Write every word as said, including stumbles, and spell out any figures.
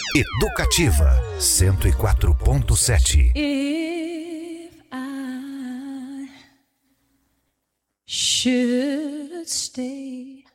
Educativa cento e quatro ponto sete. If I should stay,